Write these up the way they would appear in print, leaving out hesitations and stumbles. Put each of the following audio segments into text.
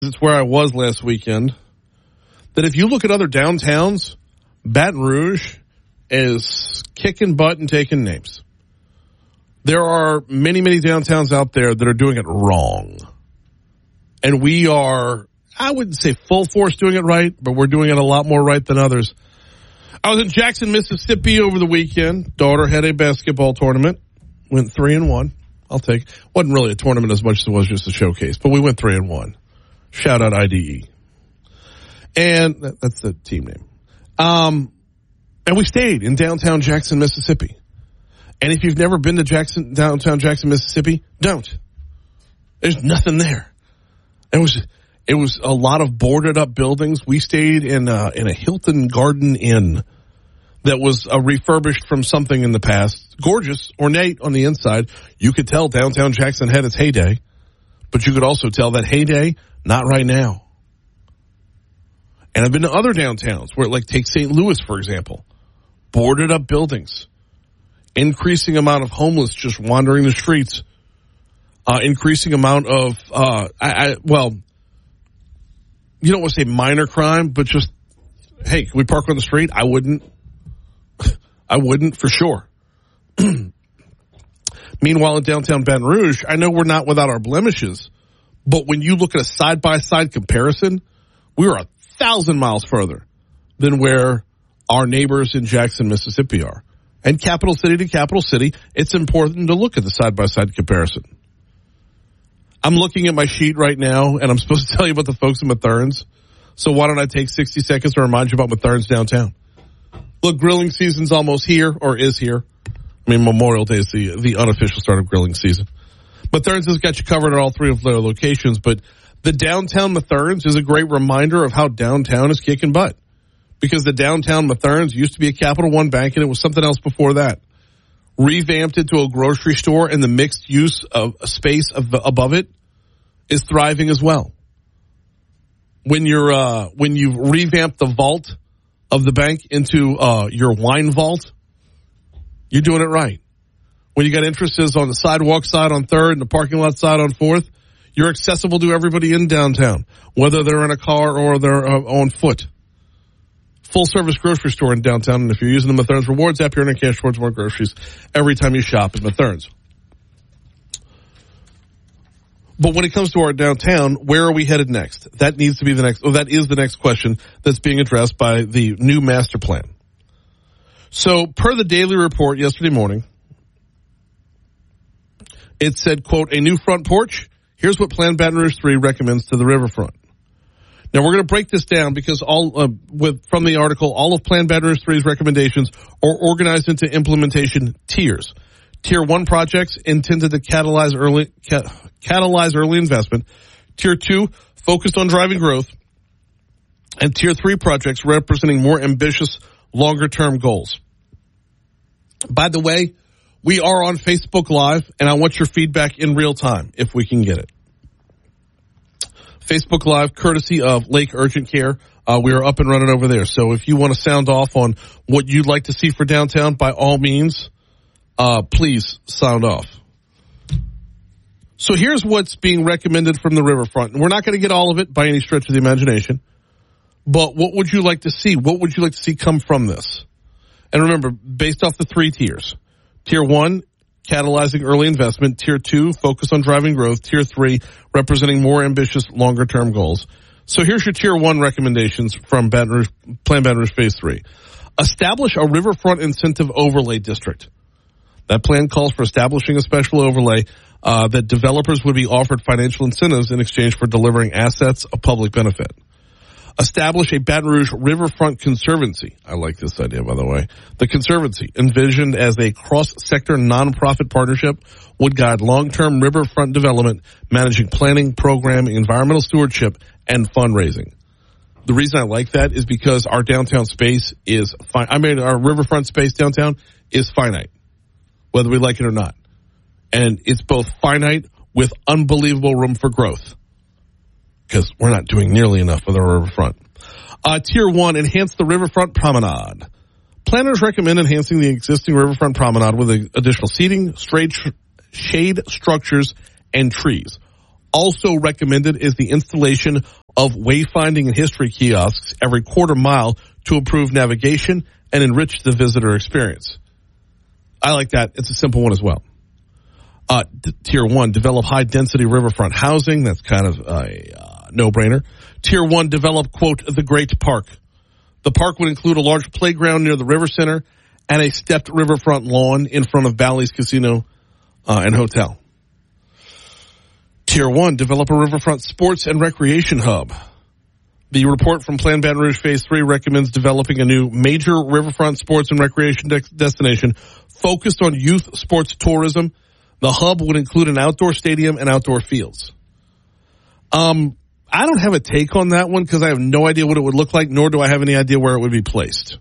it's where I was last weekend, that if you look at other downtowns, Baton Rouge is kicking butt and taking names. There are many, many downtowns out there that are doing it wrong. And we are, I wouldn't say full force doing it right, but we're doing it a lot more right than others. I was in Jackson, Mississippi over the weekend. Daughter had a basketball tournament. Went 3-1. I'll take. Wasn't really a tournament as much as it was just a showcase, but we went 3-1. Shout out IDE. And that's the team name. And we stayed in downtown Jackson, Mississippi. And if you've never been to downtown Jackson, Mississippi, don't. There's nothing there. It was a lot of boarded up buildings. We stayed in a Hilton Garden Inn that was refurbished from something in the past. Gorgeous, ornate on the inside. You could tell downtown Jackson had its heyday, but you could also tell that heyday, not right now. And I've been to other downtowns where, like, take St. Louis, for example. Boarded up buildings. Increasing amount of homeless just wandering the streets. Increasing amount of, you don't want to say minor crime, but just, hey, can we park on the street? I wouldn't for sure. Meanwhile, in downtown Baton Rouge, I know we're not without our blemishes, but when you look at a side-by-side comparison, we are 1,000 miles further than where our neighbors in Jackson, Mississippi are. And capital city to capital city, it's important to look at the side-by-side comparison. I'm looking at my sheet right now, and I'm supposed to tell you about the folks in Matherns. So why don't I take 60 seconds to remind you about Matherns downtown? Look, grilling season's almost here, or is here. I mean, Memorial Day is the unofficial start of grilling season. Matherns has got you covered at all three of their locations, but the downtown Matherns is a great reminder of how downtown is kicking butt. Because the downtown Matherns used to be a Capital One bank, and it was something else before that. Revamped into a grocery store, and the mixed use of space above it is thriving as well. When you've revamped the vault of the bank into your wine vault, you're doing it right. When you got entrances on the sidewalk side on 3rd and the parking lot side on 4th, you're accessible to everybody in downtown, whether they're in a car or they're on foot. Full-service grocery store in downtown, and if you're using the Matherns Rewards app, you're earning cash towards more groceries every time you shop at Matherns. But when it comes to our downtown, where are we headed next? That needs to be that is the next question that's being addressed by the new master plan. So, per the Daily Report yesterday morning, it said, quote, a new front porch. Here's what Plan Baton Rouge 3 recommends to the riverfront. Now, we're going to break this down because from the article, all of Plan Baton Rouge 3's recommendations are organized into implementation tiers. Tier 1 projects intended to catalyze early investment. Tier 2 focused on driving growth. And Tier 3 projects representing more ambitious, longer-term goals. By the way, we are on Facebook Live, and I want your feedback in real time, if we can get it. Facebook Live, courtesy of Lake Urgent Care. We are up and running over there. So if you want to sound off on what you'd like to see for downtown, by all means, please sound off. So here's what's being recommended from the riverfront. We're not going to get all of it by any stretch of the imagination. But what would you like to see? What would you like to see come from this? And remember, based off the 3 tiers. Tier 1, catalyzing early investment. Tier 2, focus on driving growth. Tier 3, representing more ambitious, longer-term goals. So here's your Tier 1 recommendations from Plan Baton Rouge Phase 3. Establish a riverfront incentive overlay district. That plan calls for establishing a special overlay that developers would be offered financial incentives in exchange for delivering assets of public benefit. Establish a Baton Rouge Riverfront Conservancy. I like this idea, by the way. The Conservancy, envisioned as a cross-sector nonprofit partnership, would guide long-term riverfront development, managing planning, programming, environmental stewardship, and fundraising. The reason I like that is because our downtown space is our riverfront space downtown is finite, whether we like it or not. And it's both finite with unbelievable room for growth, because we're not doing nearly enough with our riverfront. Tier 1, enhance the riverfront promenade. Planners recommend enhancing the existing riverfront promenade with additional seating, shade structures, and trees. Also recommended is the installation of wayfinding and history kiosks every quarter mile to improve navigation and enrich the visitor experience. I like that. It's a simple one as well. Tier 1, develop high-density riverfront housing. That's kind of a no-brainer. Tier 1, develop, quote, the Great Park. The park would include a large playground near the river center and a stepped riverfront lawn in front of Bally's Casino and Hotel. Tier 1, develop a riverfront sports and recreation hub. The report from Plan Baton Rouge Phase 3 recommends developing a new major riverfront sports and recreation destination focused on youth sports tourism. The hub would include an outdoor stadium and outdoor fields. I don't have a take on that one because I have no idea what it would look like, nor do I have any idea where it would be placed.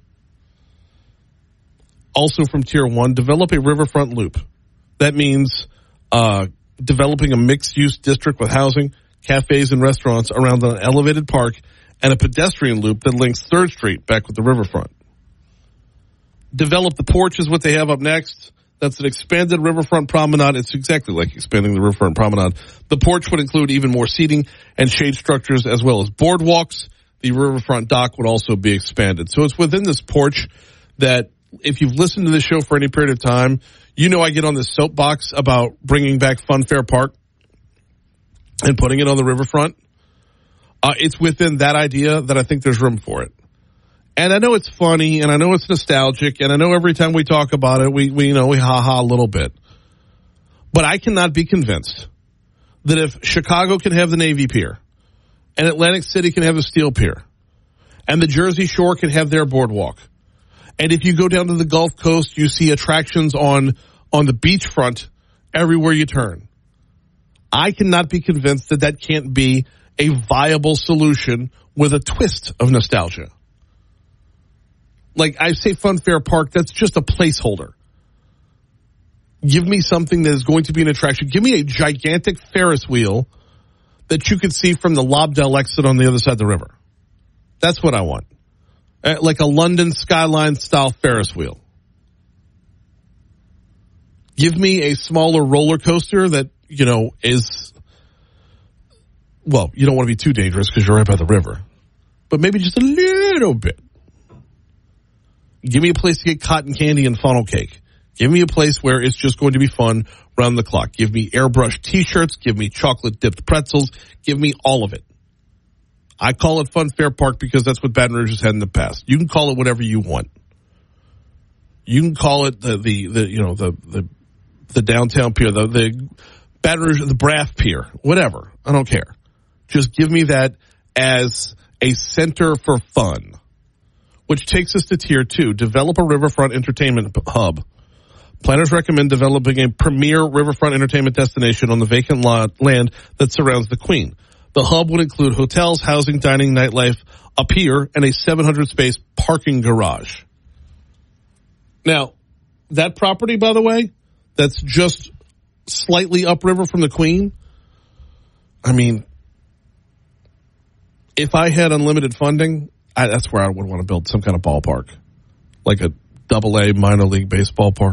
Also from Tier 1, develop a riverfront loop. That means developing a mixed-use district with housing, cafes, and restaurants around an elevated park and a pedestrian loop that links 3rd Street back with the riverfront. Develop the porch is what they have up next. That's an expanded riverfront promenade. It's exactly like expanding the riverfront promenade. The porch would include even more seating and shade structures as well as boardwalks. The riverfront dock would also be expanded. So it's within this porch that if you've listened to this show for any period of time, you know I get on this soapbox about bringing back Fun Fair Park and putting it on the riverfront. It's within that idea that I think there's room for it. And I know it's funny, and I know it's nostalgic, and I know every time we talk about it, we ha-ha a little bit. But I cannot be convinced that if Chicago can have the Navy Pier, and Atlantic City can have the Steel Pier, and the Jersey Shore can have their boardwalk, and if you go down to the Gulf Coast, you see attractions on the beachfront everywhere you turn. I cannot be convinced that that can't be a viable solution with a twist of nostalgia. Like I say Fun Fair Park, that's just a placeholder. Give me something that is going to be an attraction. Give me a gigantic Ferris wheel that you could see from the Lobdell exit on the other side of the river. That's what I want. Like a London skyline style Ferris wheel. Give me a smaller roller coaster that, is, well, you don't want to be too dangerous because you're right by the river. But maybe just a little bit. Give me a place to get cotton candy and funnel cake. Give me a place where it's just going to be fun round the clock. Give me airbrush T-shirts. Give me chocolate-dipped pretzels. Give me all of it. I call it Fun Fair Park because that's what Baton Rouge has had in the past. You can call it whatever you want. You can call it the downtown pier, the Baton Rouge, the Braff Pier, whatever. I don't care. Just give me that as a center for fun. Which takes us to Tier 2, develop a riverfront entertainment hub. Planners recommend developing a premier riverfront entertainment destination on the vacant land that surrounds the Queen. The hub would include hotels, housing, dining, nightlife, a pier, and a 700-space parking garage. Now, that property, by the way, that's just slightly upriver from the Queen, I mean, if I had unlimited funding, that's where I would want to build some kind of ballpark, like a AA minor league baseball park.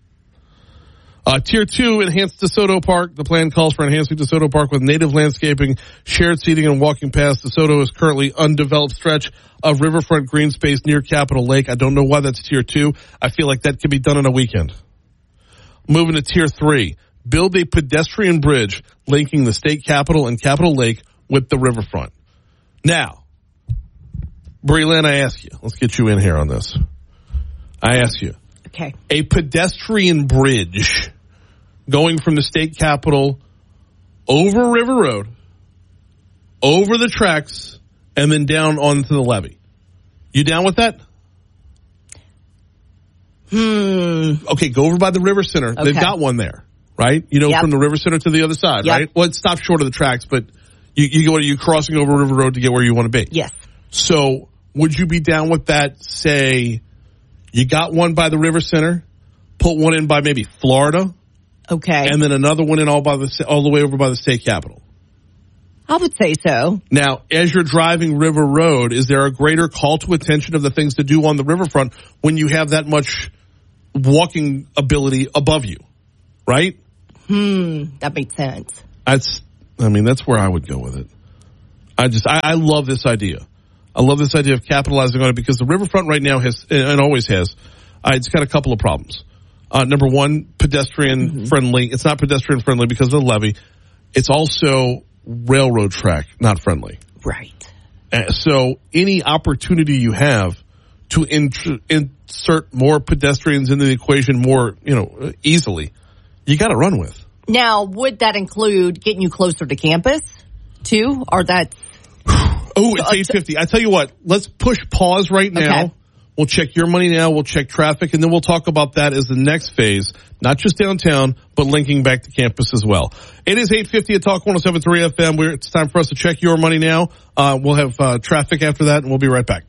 Tier 2, enhance DeSoto Park. The plan calls for enhancing DeSoto Park with native landscaping, shared seating, and walking paths. DeSoto is currently undeveloped stretch of riverfront green space near Capitol Lake. I don't know why that's Tier 2. I feel like that could be done in a weekend. Moving to Tier 3, build a pedestrian bridge linking the state capitol and Capitol Lake with the riverfront. Now, Breland, I ask you, let's get you in here on this. I ask you. Okay. A pedestrian bridge going from the state capitol over River Road, over the tracks, and then down onto the levee. You down with that? Okay, go over by the River Center. Okay. They've got one there, right? From the River Center to the other side, right? Well, it stops short of the tracks, but you're crossing over River Road to get where you want to be. Yes. So would you be down with that? Say you got one by the River Center, put one in by maybe Florida. Okay. And then another one in all the way over by the state capitol. I would say so. Now, as you're driving River Road, is there a greater call to attention of the things to do on the riverfront when you have that much walking ability above you? Right? That makes sense. I mean, that's where I would go with it. I love this idea. I love this idea of capitalizing on it because the riverfront right now has, and always has, it's got a couple of problems. Number one, pedestrian friendly. It's not pedestrian friendly because of the levee. It's also railroad track, not friendly. Right. So any opportunity you have to insert more pedestrians into the equation more, easily, you got to run with. Now, would that include getting you closer to campus too, or that? Oh, it's 8:50. I tell you what, let's push pause right now. Okay. We'll check your money now. We'll check traffic, and then we'll talk about that as the next phase, not just downtown, but linking back to campus as well. It is 8:50 at Talk 107.3 FM. It's time for us to check your money now. We'll have traffic after that, and we'll be right back.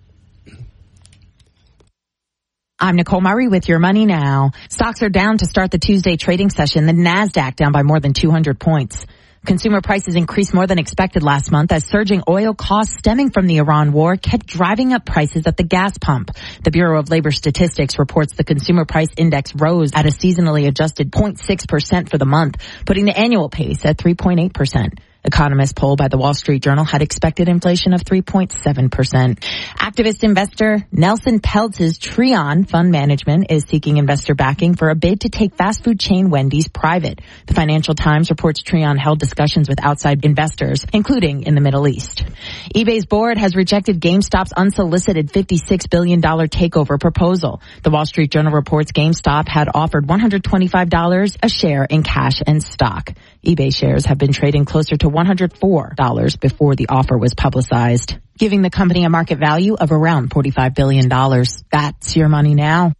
I'm Nicole Murray with Your Money Now. Stocks are down to start the Tuesday trading session. The NASDAQ down by more than 200 points. Consumer prices increased more than expected last month as surging oil costs stemming from the Iran war kept driving up prices at the gas pump. The Bureau of Labor Statistics reports the consumer price index rose at a seasonally adjusted 0.6% for the month, putting the annual pace at 3.8%. Economist poll by the Wall Street Journal had expected inflation of 3.7%. Activist investor Nelson Peltz's Trion Fund Management is seeking investor backing for a bid to take fast food chain Wendy's private. The Financial Times reports Trion held discussions with outside investors, including in the Middle East. eBay's board has rejected GameStop's unsolicited $56 billion takeover proposal. The Wall Street Journal reports GameStop had offered $125 a share in cash and stock. eBay shares have been trading closer to $104 before the offer was publicized, giving the company a market value of around $45 billion. That's Your Money Now.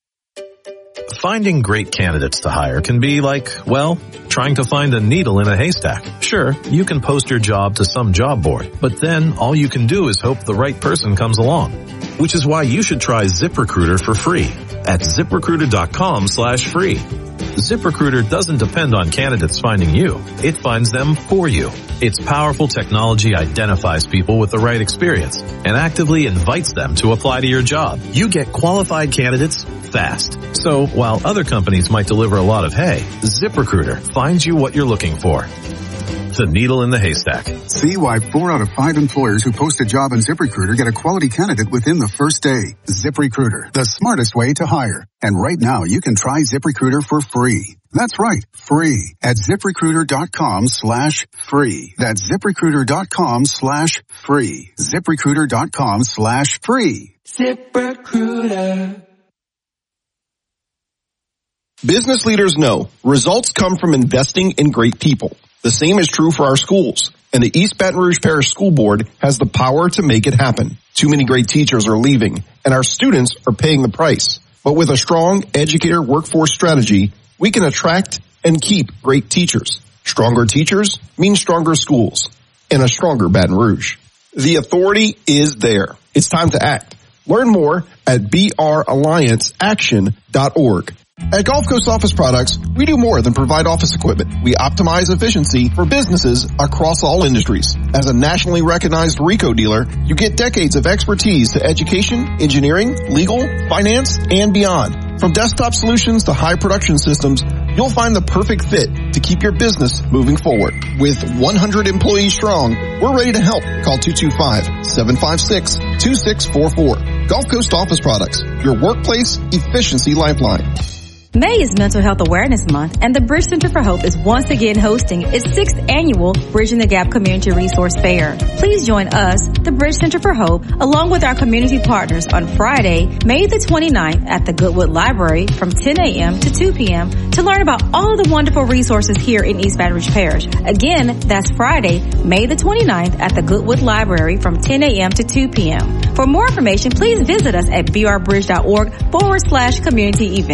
Finding great candidates to hire can be like, well, trying to find a needle in a haystack. Sure, you can post your job to some job board, but then all you can do is hope the right person comes along. Which is why you should try ZipRecruiter for free at ZipRecruiter.com/free. ZipRecruiter doesn't depend on candidates finding you. It finds them for you. Its powerful technology identifies people with the right experience and actively invites them to apply to your job. You get qualified candidates fast. So while other companies might deliver a lot of hay, ZipRecruiter finds you what you're looking for. The needle in the haystack. See why 4 out of 5 employers who post a job on ZipRecruiter get a quality candidate within the first day. ZipRecruiter, the smartest way to hire. And right now you can try ZipRecruiter for free. That's right, free at ZipRecruiter.com/free. That's ZipRecruiter.com/free. ZipRecruiter.com/free. ZipRecruiter. Business leaders know results come from investing in great people. The same is true for our schools, and the East Baton Rouge Parish School Board has the power to make it happen. Too many great teachers are leaving, and our students are paying the price. But with a strong educator workforce strategy, we can attract and keep great teachers. Stronger teachers mean stronger schools and a stronger Baton Rouge. The authority is there. It's time to act. Learn more at brallianceaction.org. At Gulf Coast Office Products, we do more than provide office equipment. We optimize efficiency for businesses across all industries. As a nationally recognized RICO dealer, you get decades of expertise to education, engineering, legal, finance, and beyond. From desktop solutions to high production systems, you'll find the perfect fit to keep your business moving forward. With 100 employees strong, we're ready to help. Call 225-756-2644. Gulf Coast Office Products, your workplace efficiency lifeline. May is Mental Health Awareness Month, and the Bridge Center for Hope is once again hosting its 6th annual Bridging the Gap Community Resource Fair. Please join us, the Bridge Center for Hope, along with our community partners on Friday, May the 29th at the Goodwood Library from 10 a.m. to 2 p.m. to learn about all the wonderful resources here in East Baton Rouge Parish. Again, that's Friday, May the 29th at the Goodwood Library from 10 a.m. to 2 p.m. For more information, please visit us at brbridge.org/community event.